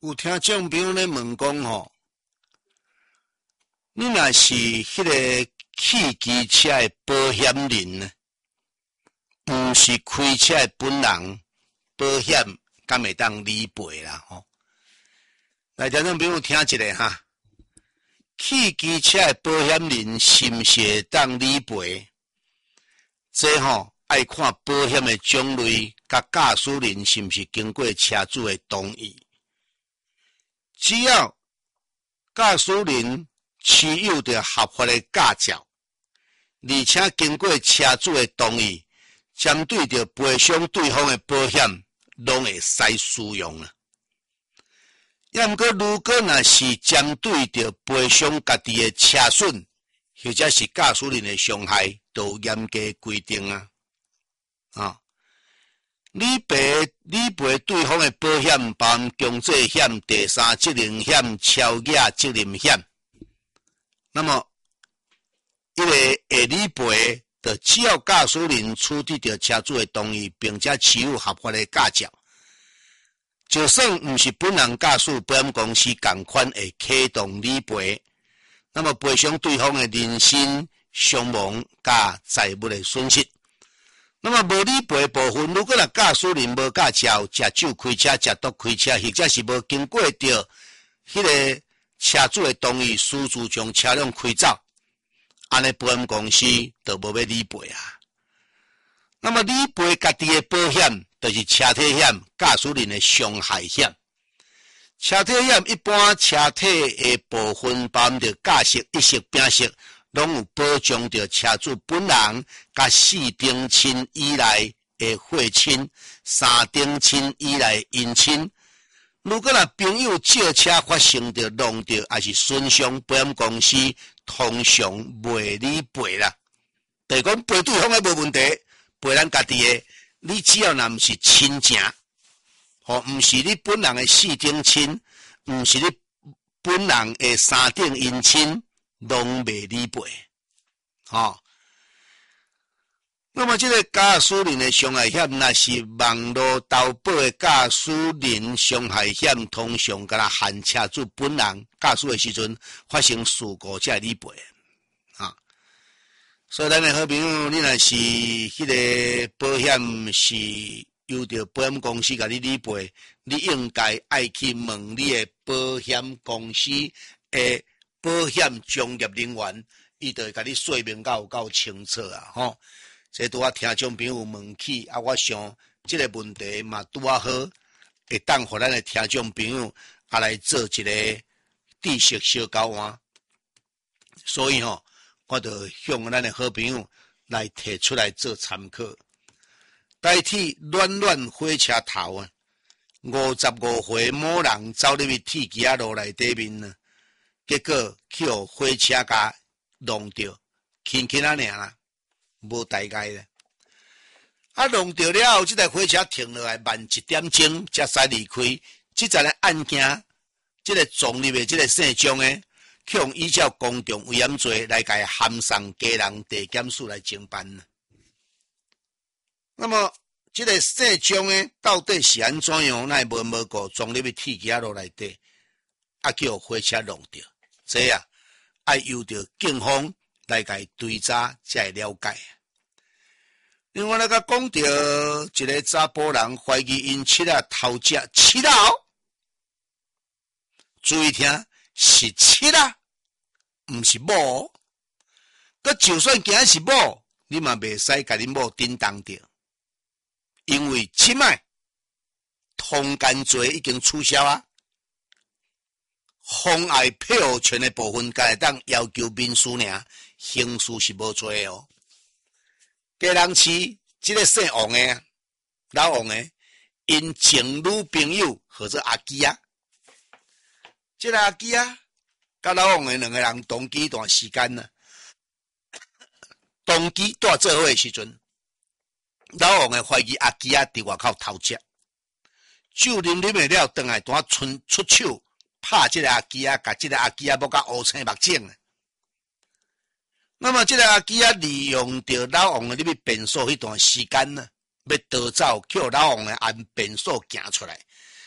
有听众朋友咧问讲吼，你若是迄个汽机车的保险人呢，毋是开车的本人，保险敢会当理赔啦吼？来，听众朋友听一下哈，汽机车的保险人是毋是会当理赔？这吼爱看保险的种类，甲驾驶人是毋是经过车主的同意。只要驾驶人持有着合法的驾照，而且经过车主的同意，针对着赔偿对方的保险，拢会使使用啊。要毋过，如果若是针对着赔偿家己的车损，或者是驾驶人的伤害，都有严格规定啊。理赔对方的保险，包含强制险、第三责任险、超额责任险。那么，因为会理赔的，只要驾驶人取得着车主的同意，并且持有合法的驾照，就算毋是本人驾驶，保险公司同款会启动理赔。那么赔偿对方的人身伤亡甲财物的损失。那么无理赔部分，如果若驾驶人无驾照、食酒开车、食毒开车，或者是无经过着迄个车主的同意，私自将车辆开走，安尼保险公司就无要理赔啊。那么理赔家己的保险，就是车体险、驾驶人的伤害险。车体险一般车体的部分，包含着驾驶、一式、丙式，拢有保障着车主本人甲4等亲以内的血亲、3等亲以内的姻亲。如果若朋友借车发生着弄着还是损伤，保险公司通常袂理赔啦。就是讲赔对方的无问题，赔咱家己的，你只要若毋是亲情，毋是你本人的4等亲，毋是你本人的3等姻亲，拢袂理赔。那么这个驾驶人的伤害险，若是网络投保的驾驶人伤害险，通常甲限车主本人驾驶的时阵发生事故才会理赔。所以咱的好朋友，你若是迄个保险是由着保险公司甲你理赔，你应该爱去问你的保险公司的保险从业人员，伊就会甲你说明有够清楚啊！这拄啊听众朋友问起啊，我想这个问题嘛拄啊好，会当互咱的听众朋友啊来做一个知识小交换。所以我就向咱的好朋友来提出来做参考。代替暖火车头啊，55岁某人走入去铁机仔路内底面呢，结果去互火车甲弄着，轻轻啊尔啦，无大碍咧。啊，弄着了后，这台火车停落来慢1点钟才使离开。这阵个案件，这个撞入的这个姓张的，去用依照公众危险罪来甲伊函送家人地检署来侦办。那么，这个姓张的到底是安怎样？那无无故撞入去铁机仔路内底，啊，叫火车弄着，这啊，爱由着警方来甲伊追查才会了解。另外，甲讲到一个查甫人怀疑因妻仔偷食妻仔，注意听，是妻仔，毋是某。佮就算今日是某，你嘛袂使甲恁某顶当着，因为即摆通奸罪已经取消啊。妨碍配偶权的部分，才会当要求民事尔，刑事是无做的哦。家人饲这个姓王的老王的，因情侣朋友或者阿基啊，这个阿基啊，甲老王的两个人同居一段时间呢。同居住做伙的时阵，老王的怀疑阿基啊伫外口偷食，酒啉了，转来单出手拍这个阿基啊，甲这个阿基啊要甲乌青目镜啊。那么这个阿基啊，利用着老王的入去便所迄段时间呢，要逃走，叫老王的按便所行出来，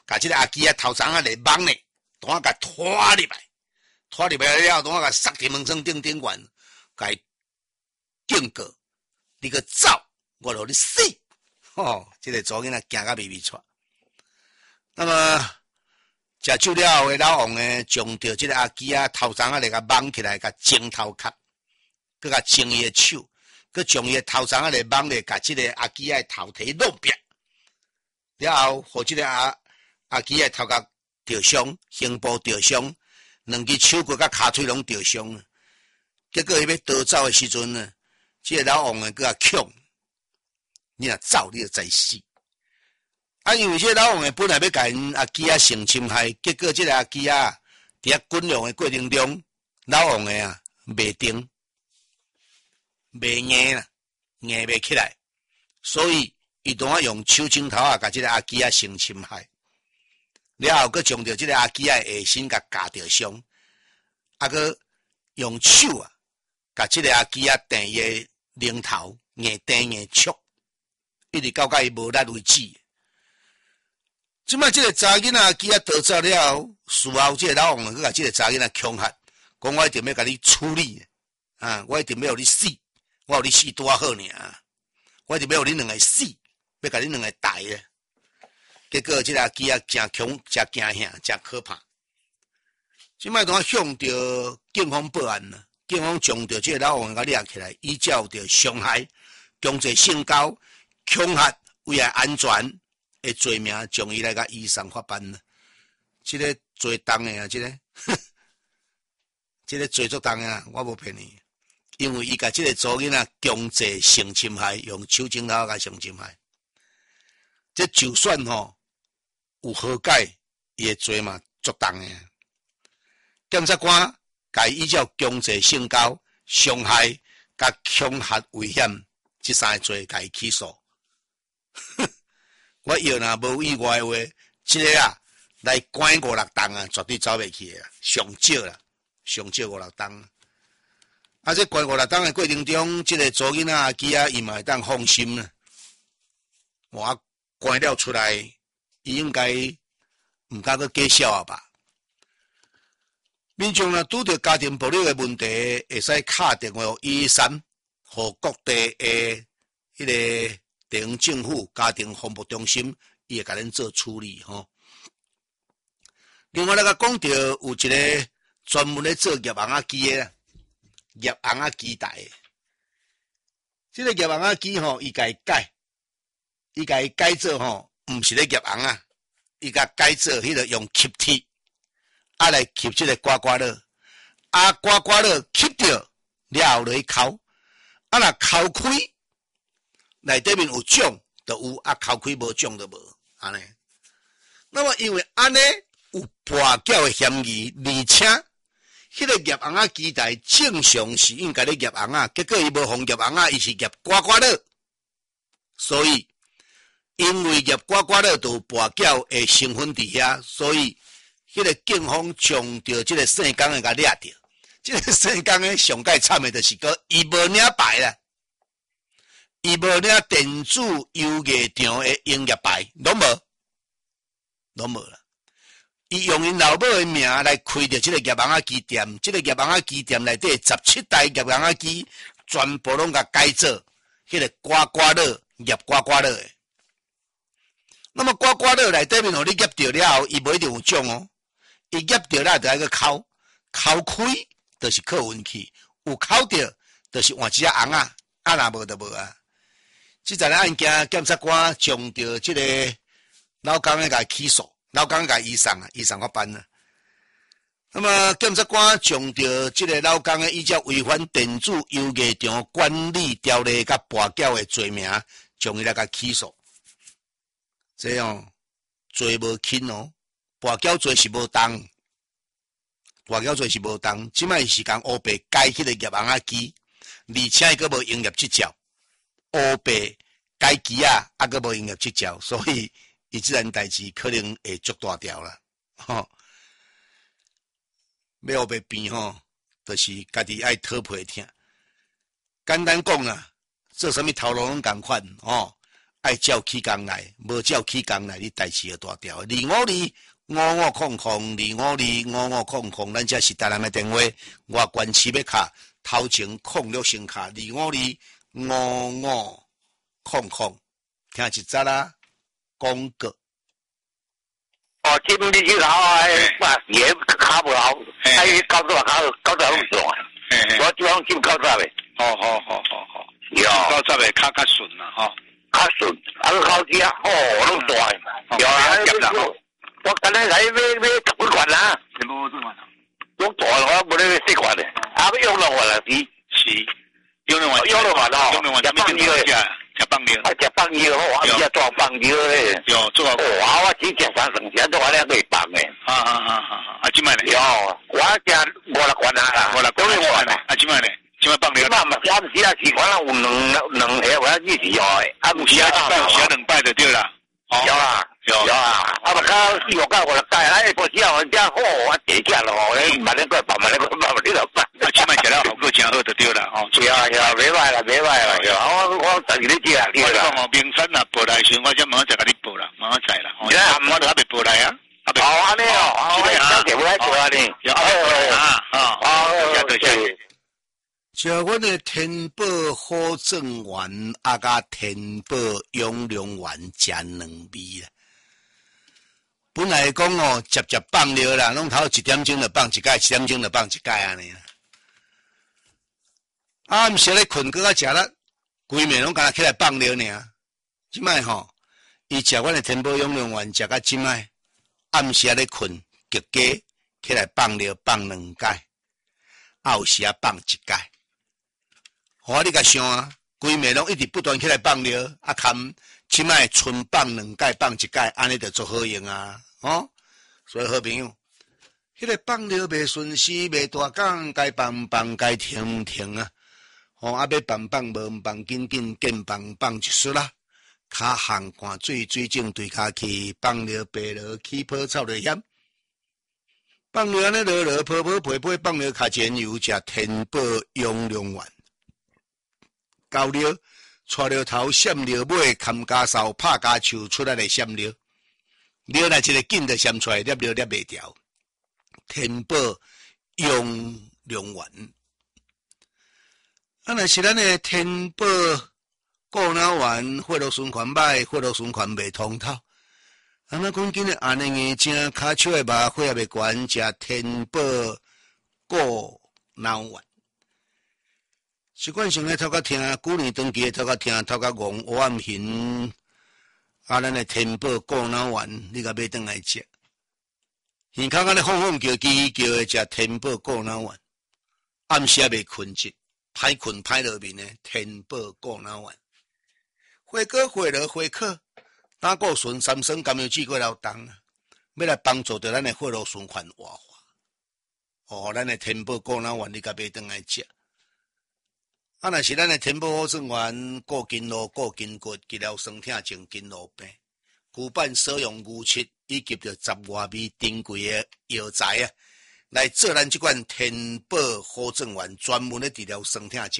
甲即个阿基啊头长啊来绑呢，同我甲拖入来了，同我甲塞伫门窗顶顶悬，甲伊警告，你个走，我让你死！即个查囡仔惊甲咪咪出。那么食酒了后，老王呢，将着即个阿基啊头长啊来甲绑起来，甲镜头卡，佮甲牵伊的手，佮将伊的头长啊来绑咧，甲即个阿基啊头体弄扁。了后，互即个阿基的头壳着伤，胸部着伤，两只手骨甲骹腿拢着伤。结果伊要逃走的时阵呢，即个老王呢，佮甲抢，你若走，你就知死。因为这老王本来要甲因阿基啊性侵害，结果这个阿基啊伫遐滚量的过程中，老王的袂定，袂硬啦，硬袂起来，所以伊当啊用手指头啊，甲这个阿基啊性侵害，了后佮将着这个阿基啊下身甲夹着伤，佮用手啊，甲这个阿基啊电伊的零头硬电硬戳，一直到伊无力为止。即摆即个查囡仔机啊逃走了后，事后即个老王去甲即个查囡仔恐吓，讲我一定要甲你处理，我一定要互你死，我互你死多好尔，我一定要互你两个死，要甲你两个逮咧。结果即个机啊真恐、真惊吓、真可怕。即摆当向着警方报案啦，警方将着即个老王甲抓起来，依照着伤害、强制性交、恐吓、危害安全的罪名，将伊来甲移送法办啦。即个罪重的啊，即个罪足重啊，我无骗你，因为伊甲即个查囡仔强制性侵害，用手指头甲性侵害。这就算有和解，伊的罪嘛足重的。检察官甲伊依照强制性交、伤害、甲恐吓危险这三个罪，甲伊起诉。我要若无意外的话，这个来关5-6档绝对走袂去的，上少啦，上少5-6档。这关5-6档的过程中，这个查囡仔阿基伊嘛会当放心啦。我关了出来，伊应该唔敢去计笑吧？民众拄着家庭暴力的问题，会使敲电话113，互各地的迄个地方政府家庭服务中心，伊会甲咱做处理另外，咱讲到有一个专门咧做叶红仔机的，叶红仔机台的。这个叶红仔机伊家己改做毋是咧叶红仔，伊甲改做迄个用吸铁来吸这个刮刮乐，刮刮乐吸着了后落去扣，若扣开。内底面有奖就有，扣开无奖就无，安尼。那么因为安尼有跛脚的嫌疑，而且迄个叶红仔机台正常是应该咧叶红仔，结果伊无放叶红仔，伊是叶刮刮乐，所以因为叶刮刮乐都有跛脚的成分伫遐，所以迄个警方将着即个姓江的甲抓着。即个姓江的上界惨的就是个伊无领牌啦。伊无领电子邮艺场的营业牌，拢无啦。伊用因老母的名来开着这个叶红仔机店，这个叶红仔机店内底17台叶红仔机，全部拢甲改做迄个刮刮乐、叶刮刮乐的。那么刮刮乐内底面，互你业着了后，伊无一定有奖哦。伊业着了就爱去扣开，就是靠运气；有扣着，就是换一只红仔，若无就无啊。这阵案件，检察官将着这个老公的甲起诉，老公甲移送法办啦。那么检察官将着这个老公的依照违反电子邮艺场管理条例甲跛脚的罪名，将伊来甲起诉。这样罪无轻哦，跛脚罪是无重，跛脚罪是无重。即摆是讲乌白改迄个叶红仔机，而且伊佫无营业执照。乌白改机佫无营业执照，所以伊这件代志可能会足大条啦。要乌白变就是家己爱讨皮听。简单讲啦，做啥物头路拢共款爱照起工来，无照起工来，你代志就大条。252500252500，咱这是台南的电话，外关市要卡，头前06先卡25255500，听一则啦，广告。 哦，这边你头啊，也卡不好，哎，搞到那么爽啊！我就讲进搞到的。 好， 有搞到的较顺啦，吼， 较顺，好吃哦，那么大，有啊，我刚才来买10几罐啦， 全部做完了。 我大我没得4罐的，用了我了是， 用了完了， 吃棒牛吃棒牛， 吃棒牛，我吃做棒牛嘞， 有做好。 我只吃3成，都我两个棒的。 今摆呢？ 有，我吃5罐啦，5罐啦。 今摆呢？今摆棒牛。 嘛，我唔是啊，是可能有两盒，我意思有唔是 2摆就对啦。 有啊，不4、5盖我就盖，不是啊，我这好，我跌价了，我买那个办，你就办。 今摆吃了好过真好就对啦，哦。 有，袂歹啦，我等你吃啊， 我讲哦，明山啊，报来时我才马上再甲你报啦，马上知啦。我都还没报来啊。 安尼哦，我今日来报啊你。 多谢。 食阮的天宝好正丸甲天宝永良丸食两味啦。本来讲哦，接放了啦，拢头1点钟就放一盖，7点钟就放一盖安尼啦。毋是咧困，搁较食啦，规暝拢敢若起来放了尔。即摆吼，伊食阮的天宝永良丸食到即摆，暗时咧困，极加起来放了放2盖，有时放1盖。我你甲想啊，规暝拢一直不断起来放了，冚即摆春放2盖，放1盖，安尼就做好用啊，哦。所以好朋友，迄个放了袂顺时，袂大讲，该放该停啊。要放无放，紧见放一束啦。骹烘汗水种对骹去，放了白落起泡草就险。放了安尼落泡皮，放了骹前油食天宝永良丸。高了，带了头，闪了尾，砍家梢，拍家树，出来来闪了。了来一个劲就闪出来，捏袂掉。天宝永良丸。若是咱的天宝固脑丸，血路循环歹，血路循环袂通透。讲今日安尼硬正，骹手的麻血也袂悬，食天宝固脑丸。习惯性咧，透甲听，旧年长期透甲听，透甲戆黑暗形，咱的天宝固脑丸，你甲买转来食。耳孔安尼晃叫的食天宝固脑丸，暗时也袂困着，歹困歹落面的天宝固脑丸。火锅火落火烤，胆固醇、三酸甘油酯过劳重啊，要来帮助着咱的血路循环活化。咱的天宝固脑丸，你甲买转来食。若是咱的天宝好正丸，固筋络、固筋骨、治疗酸痛、静筋络病，旧版所用牛漆以及着10外味珍贵的药材啊，来做咱这款天宝好正丸，专门咧治疗酸痛。